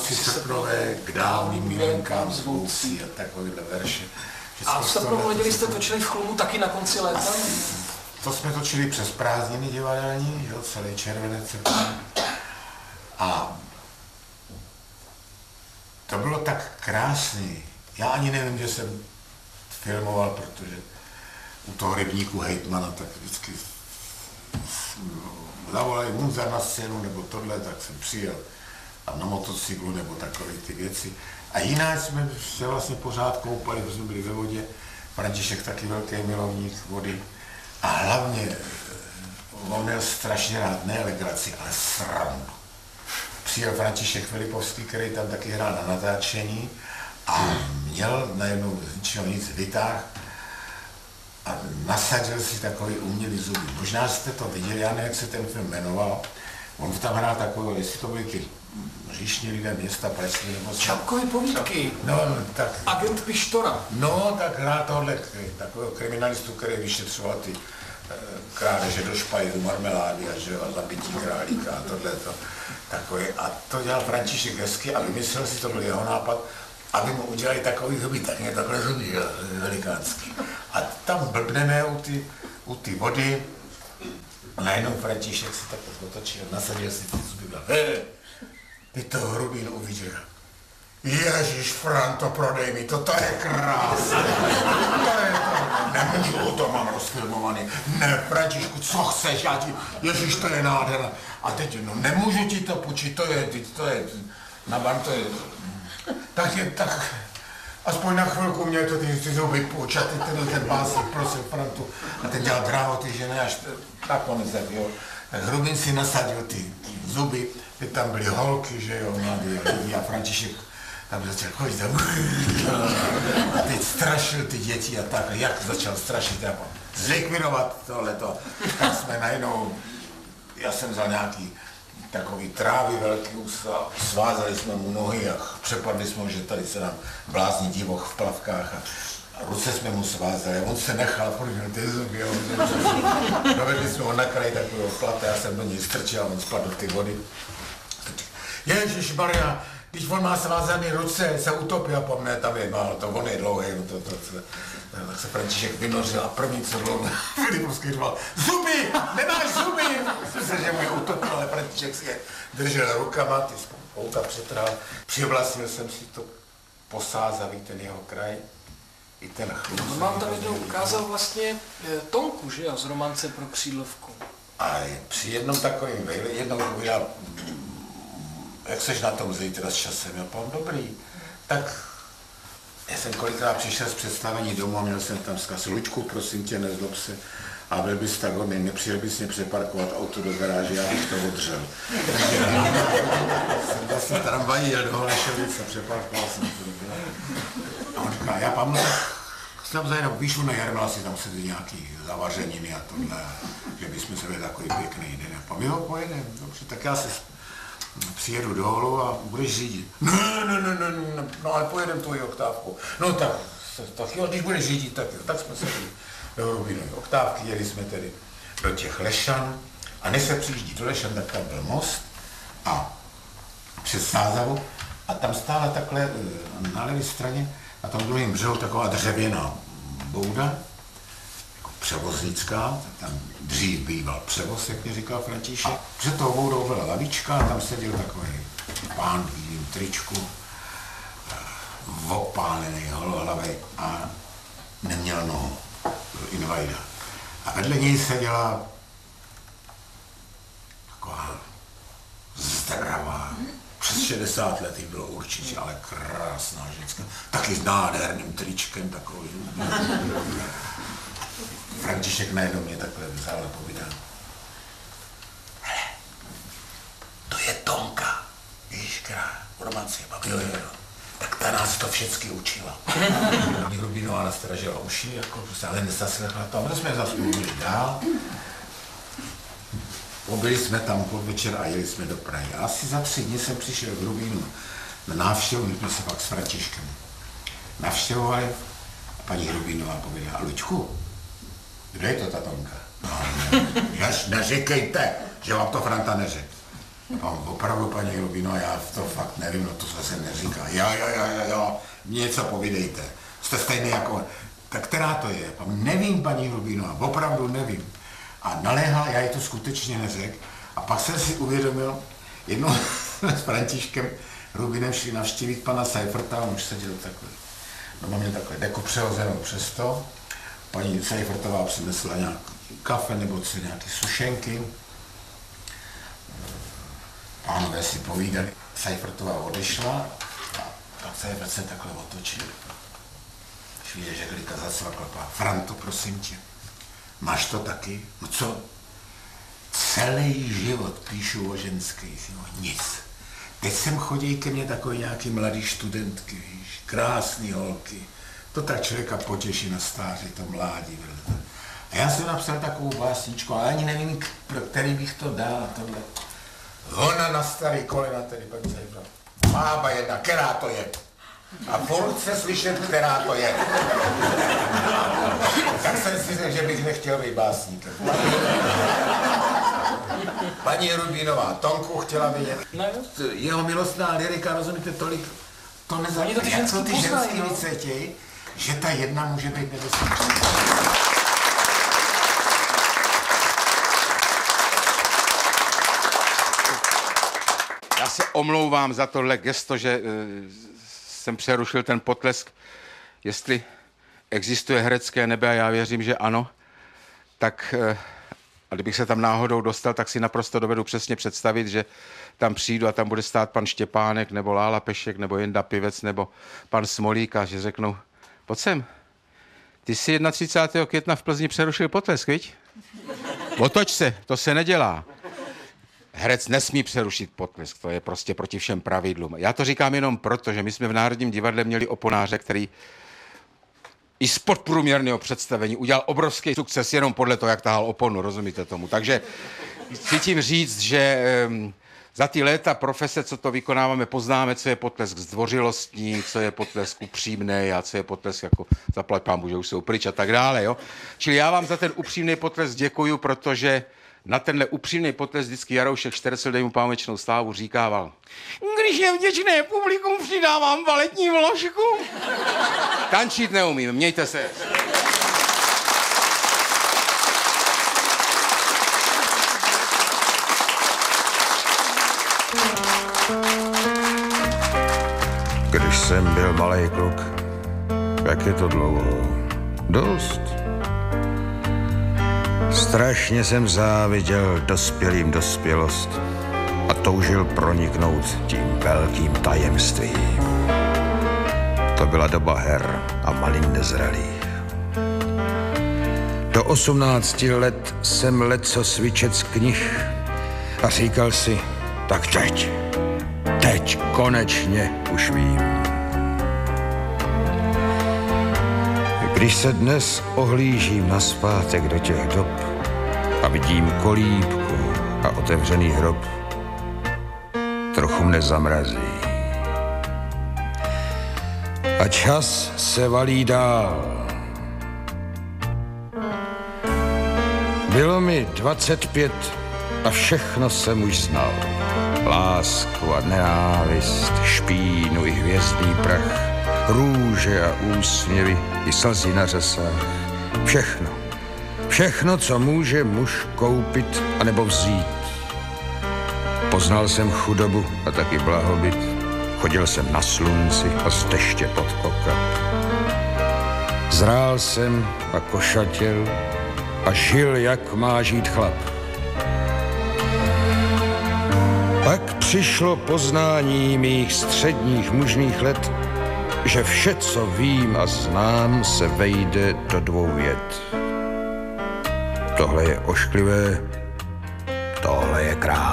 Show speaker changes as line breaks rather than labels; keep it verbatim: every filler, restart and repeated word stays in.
noci srpnové, k dávným milenkám zvoucí a takovýhle verše.
A Srpnovou neděli jste točili v Chlumu taky na konci léta?
To jsme točili přes prázdniny divadelní, jo, celý červenec. A to bylo tak krásný. Já ani nevím, že jsem filmoval, protože u toho rybníku hejtmana tak vždycky zavolali Munzar na scénu nebo tohle, tak jsem přijel a na motocyklu nebo takové ty věci. A jinak jsme se vlastně pořád koupali, protože jsme byli ve vodě. František taky velký milovník vody. A hlavně on měl strašně rád ne legraci, ale srandu. Přijel František Filipovský, který tam taky hrál na natáčení a měl najednou z ničeho nic vytáh a nasadil si takový umělý zuby. Možná jste to viděli, já nevím, jak se ten film jmenoval. On tam hrál takový, jestli to byly ty říšní lidé města Pražské nebo...
Čapkovy povídky.
No, tak...
Agent Pištora.
No, tak hrál tohle takového kriminalistu, který vyšetřoval ty e, krádeže do špajzu, marmelády a, že, a zabití králíka a tohleto. Takový. A to dělal František hezky a vymyslel si, to byl jeho nápad, aby mu udělali takový zuby, tak mě takhle zuby, velikánský. A tam blbneme u ty, u ty vody, a najednou František si takhle otočil, nasadil si ty zuby a he, ty to Hrubín uviděl. Ježíš, Franto, prodej mi to, to je krásné. To je to. Nemůžu, to mám rozfilmovaný. Ne, Františku, co chceš, já ti, Ježíš, to je nádhera. A teď, no, nemůžu ti to půjčit, to je, to je, na ban to je, tak je, tak, aspoň na chvilku mě to ty, ty zuby půjč a ty ten, ten básník prosil Frantu a ten dělal drahoty, že ne, až nakonec, jo. Tak Hrubin si nasadil ty zuby, teď tam byly holky, že jo, mladí lidi a František tam začal chodit tam a teď strašil ty děti a tak, a jak začal strašit, jako zlikvidovat tohleto, tak jsme najednou, já jsem vzal nějaký takový trávy velký, svázali jsme mu nohy a přepadli jsme, že tady se nám blázní divoch v plavkách a, a ruce jsme mu svázali a on se nechal, protože ty zuby, dovedli jsme ho na kraj takového plata, já jsem do něj strčil a on spadl do ty vody. Ježišmarja, když on má svázané ruce, se utopí a po mne tam je málo, to on je dlouhý, to, to, to, tak se František vynořil a první co dlouho Filipovský řval, zuby, nemáš zuby! Myslím se, že mu je utopil, ale František si je držel rukama, ty spouta přetrhal, přivlastnil jsem si to posázavý ten jeho kraj, i ten chlub.
No, mám tam jednou ukázal vlastně Tonku, že jo, z Romance pro křídlovku.
A při jednom takovým vejle, jednou udělal, jak seš na tom zítra s časem, já pán dobrý, tak já jsem kolikrát přišel z představení domů a měl jsem tam vzkaz, Luďku, prosím tě, nezlob se, a byl bys tak hodný, nepřijel bys mě přeparkovat auto do garáže, já bych to odřel. Jsem vlastně tramvají jel do Holešovic a přeparkoval jsem to do garáže. A on říká, já pán, jsem zajednou, víš, na Jarmila si tam sedí nějaký zavařeniny a tohle, že bychom se byli takový pěkný den. A pán, jo, pojedem, dobře, tak já se přijedu dolů a budeš řídit. Ne, ne, ne, ne, ne, no ale pojedem tvoji oktávku. No tak, tak jo, když budeš řídit, tak jo, tak jsme se byli do Hrubinové oktávky, jeli jsme tedy do těch Lešan a než se přijíždí do Lešan, tak tam byl most a přes Sázavu a tam stála takhle na levé straně na tom druhém břehu taková dřevěná bouda, jako převoznická, tam dřív býval převoz, jak mi říkal František. Před tou boudou byla lavička a tam seděl takový pán v bílém tričku, opálený, holohlavý a neměl nohu, byl invalida. A vedle něj seděla taková zdravá, přes šedesát let jich bylo určitě, ale krásná ženská, taky s nádherným tričkem takový. František najednou mě takhle vzal a povídal. Hele, to je Tonka, víš, která v romanci, jo, jo, jo. Tak ta nás to všechny učila. Hrubinová nastražila uši, jako, ale nezaslechla to, ale jsme zase mluvili dál. Pobyli jsme tam podvečer a jeli jsme do Prahy. A asi za tři dny jsem přišel v Hrubínu na návštěvu, my jsme se pak s Františkem navštěvovali a paní Hrubinová pověděla, Luďku, kde je to ta Tonka? No, ne, neříkejte, že vám to Franta neřekl. No, opravdu, paní Rubino, já to fakt nevím, no to zase neříká. Já, já, já, já, já, mě něco povídejte. Jste stejný jako... Tak která to je? Nevím, paní Rubino, opravdu nevím. A naléhal, já ji to skutečně neřekl. A pak jsem si uvědomil, jednou s Františkem Rubinem šli navštívit pana Seiferta, on už seděl takhle. No mám mě takhle deku přehozenou přes to. Paní Seifertová přinesla nějaký kafe nebo co, nějaké sušenky. Pánové si povídali. Seifertová odešla a pak Seifert se takhle otočil. Chvíli, že klika zacvakla. Franto, prosím tě, máš to taky? No co? Celý život píšu o ženské, no nic. Teď sem chodí ke mně takový nějaký mladý studentky, víš, krásný holky. To tak člověka potěší na stáří, to mládí. A já jsem napsal takovou básničku, ale ani nevím, pro který bych to dal, tohle. Ona na starý kolena, tedy paní Seifertová. Bába jedna, která to je? A furt se slyšet, která to je. Tak jsem si řekl, že bych nechtěl být básníkem. Paní Rubinová, Tonku chtěla vidět. Jeho milostná lyrika, rozumíte, tolik, to nezajímá.
To ty ženský
Jak to ty
poznají,
ženský
no?
vycítějí, že ta jedna může být nebezpečná.
Já se omlouvám za tohle gesto, že uh, jsem přerušil ten potlesk. Jestli existuje herecké nebe, a já věřím, že ano, tak uh, a kdybych se tam náhodou dostal, tak si naprosto dovedu přesně představit, že tam přijdu a tam bude stát pan Štěpánek, nebo Lála Pešek, nebo Jenda Pivec, nebo pan Smolík a že řeknou, pojď sem, ty jsi třicátého prvního května v Plzni přerušil potlesk, viď? Otoč se, to se nedělá. Herec nesmí přerušit potlesk, to je prostě proti všem pravidlům. Já to říkám jenom proto, že my jsme v Národním divadle měli oponáře, který i z podprůměrného představení udělal obrovský sukces jenom podle toho, jak tahal oponu, rozumíte tomu. Takže chci tím říct, že um, za ty léta profese, co to vykonáváme, poznáme, co je potlesk zdvořilostní, co je potlesk upřímný a co je potlesk jako zaplať pánbu, že už jsou pryč a tak dále. Jo? Čili já vám za ten upřímný potlesk děkuju, protože na tenhle upřímný potlesk vždycky Jaroušek Štercel, dej mu pamečnou slávu, říkával: když je vděčné publikum, přidávám baletní vložku. Tančit neumím, mějte se.
Když jsem byl malej kluk, jak je to dlouho? Dost. Strašně jsem záviděl dospělým dospělost a toužil proniknout tím velkým tajemstvím. To byla doba her a malin nezralých. Do osmnácti let jsem lecos vyčet z knih a říkal si, tak teď, teď konečně už vím. Když se dnes ohlížím nazpátek do těch dob a vidím kolíbku a otevřený hrob, trochu mne zamrazí. A čas se valí dál. Bylo mi dvacet pět a všechno jsem už znal. Lásku a nenávist, špínu i hvězdný prach, růže a úsměvy i slzy na řasách. Všechno. Všechno, co může muž koupit anebo vzít. Poznal jsem chudobu a taky blahobyt. Chodil jsem na slunci a z deště pod okap. Zrál jsem a košatěl a žil, jak má žít chlap. Pak přišlo poznání mých středních mužných let, že vše, co vím a znám, se vejde do dvou vět. Tohle je ošklivé, tohle je krásné.